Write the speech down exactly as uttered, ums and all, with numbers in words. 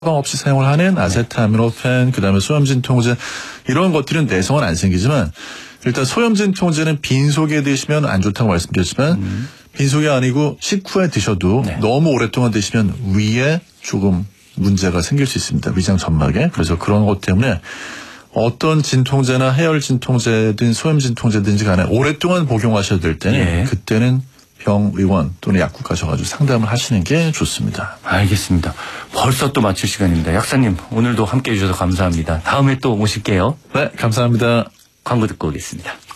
없이 사용을 하는 아세타미노펜, 그다음에 소염진 통제 이런 것들은 내성은 안 생기지만 일단 소염진 통제는 빈속에 드시면 안 좋다고 말씀드렸지만 음. 빈속이 아니고 식후에 드셔도 네. 너무 오랫동안 드시면 위에 조금 문제가 생길 수 있습니다. 위장 점막에. 그래서 그런 것 때문에 어떤 진통제나 해열 진통제든 소염 진통제든지 간에 오랫동안 복용하셔야 될 때는 예. 그때는 병의원 또는 약국 가셔가지고 상담을 하시는 게 좋습니다. 알겠습니다. 벌써 또 마칠 시간입니다. 약사님 오늘도 함께해 주셔서 감사합니다. 다음에 또 모실게요. 네, 감사합니다. 광고 듣고 오겠습니다.